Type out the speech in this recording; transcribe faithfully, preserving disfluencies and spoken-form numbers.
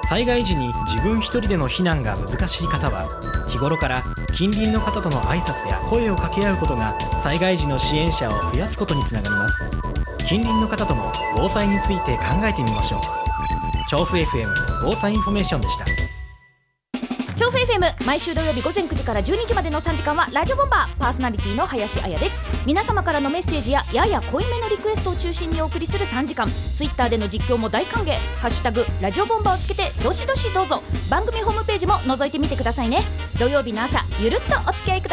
災害時に自分一人での避難が難しい方は、日頃から近隣の方との挨拶や声を掛け合うことが災害時の支援者を増やすことにつながります。近隣の方とも防災について考えてみましょう。調布 エフエム 防災インフォメーションでした。 調布 エフエム 毎週土曜日午前くじからじゅうにじまでのさんじかんはラジオボンバー、パーソナリティの林彩です。皆様からのメッセージややや濃いめのリクエストを中心にお送りするさんじかん、ツイッターでの実況も大歓迎。ハッシュタグラジオボンバーをつけてどしどしどうぞ。番組ホームページも覗いてみてくださいね。土曜日の朝ゆるっとお付き合いください。